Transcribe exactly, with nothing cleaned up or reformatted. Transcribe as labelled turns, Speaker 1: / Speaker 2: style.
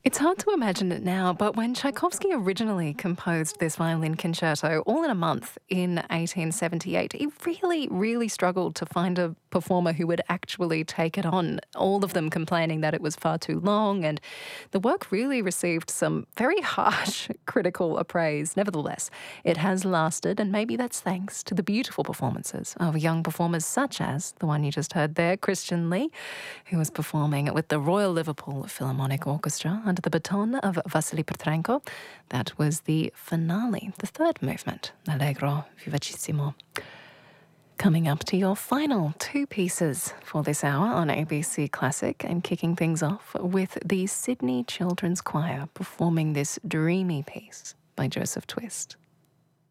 Speaker 1: It's hard to imagine it now, but when Tchaikovsky originally composed this violin concerto all in a month in eighteen seventy-eight, he really, really struggled to find a performer who would actually take it on, all of them complaining that it was far too long, and the work really received some very harsh critical appraise. Nevertheless, it has lasted, and maybe that's thanks to the beautiful performances of young performers such as the one you just heard there, Christian Lee, who was performing with the Royal Liverpool Philharmonic Orchestra under the baton of Vasily Petrenko. That was the finale, the third movement, Allegro vivacissimo. Coming up to your final two pieces for this hour on A B C Classic, and kicking things off with the Sydney Children's Choir performing this dreamy piece by Joseph Twist.